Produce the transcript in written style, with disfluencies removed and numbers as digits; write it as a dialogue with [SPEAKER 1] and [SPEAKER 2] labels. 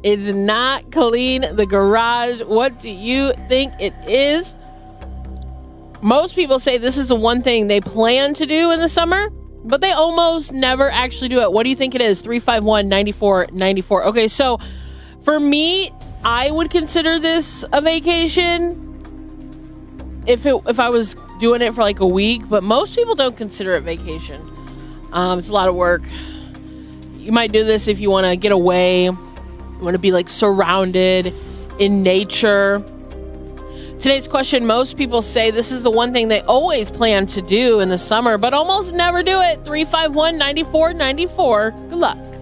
[SPEAKER 1] It's not clean the garage. What do you think it is? Most people say this is the one thing they plan to do in the summer, but they almost never actually do it. What do you think it is? 351-9494. Okay, so for me, I would consider this a vacation if I was doing it for like a week, but most people don't consider it vacation. It's a lot of work. You might do this if you want to get away. You want to be like surrounded in nature. Today's question, most people say this is the one thing they always plan to do in the summer, but almost never do it. 351-9494. Good luck.